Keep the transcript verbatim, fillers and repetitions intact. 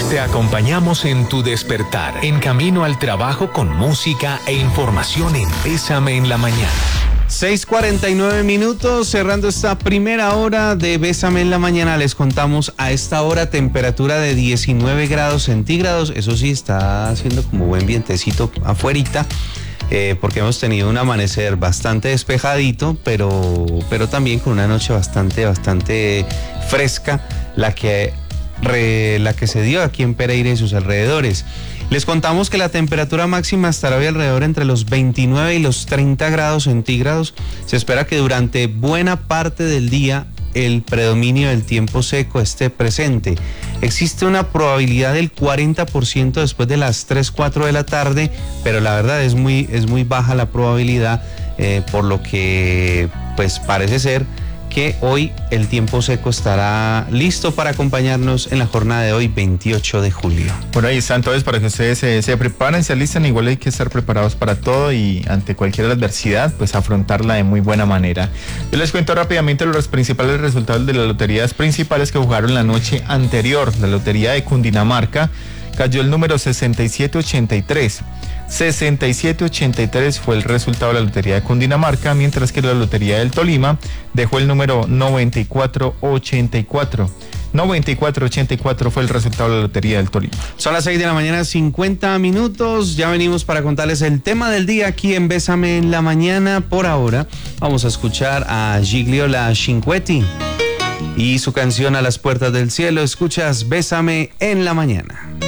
Te acompañamos en tu despertar, en camino al trabajo con música e información en Bésame en la Mañana. seis cuarenta y nueve minutos, cerrando esta primera hora de Bésame en la Mañana. Les contamos a esta hora temperatura de diecinueve grados centígrados. Eso sí, está haciendo como buen vientecito afuerita, eh, porque hemos tenido un amanecer bastante despejadito, pero, pero también con una noche bastante, bastante fresca, la que, re, la que se dio aquí en Pereira y sus alrededores. Les contamos que la temperatura máxima estará hoy alrededor entre los veintinueve y los treinta grados centígrados. Se espera que durante buena parte del día el predominio del tiempo seco esté presente. Existe una probabilidad del cuarenta por ciento después de las tres, cuatro de la tarde, pero la verdad es muy, es muy baja la probabilidad, eh, por lo que pues parece ser que hoy el tiempo seco estará listo para acompañarnos en la jornada de hoy, veintiocho de julio. Por ahí está, entonces, para que ustedes se, se preparen, se alistan, igual hay que estar preparados para todo y ante cualquier adversidad, pues afrontarla de muy buena manera. Yo les cuento rápidamente los principales resultados de las loterías principales que jugaron la noche anterior. La lotería de Cundinamarca cayó el número sesenta y siete ochenta y tres. sesenta y siete ochenta y tres fue el resultado de la lotería de Cundinamarca, mientras que la lotería del Tolima dejó el número noventa y cuatro ochenta y cuatro. noventa y cuatro ochenta y cuatro fue el resultado de la lotería del Tolima. Son las seis de la mañana, cincuenta minutos. Ya venimos para contarles el tema del día aquí en Bésame en la Mañana. Por ahora vamos a escuchar a Gigliola Cinquetti y su canción A las puertas del cielo. Escuchas Bésame en la Mañana.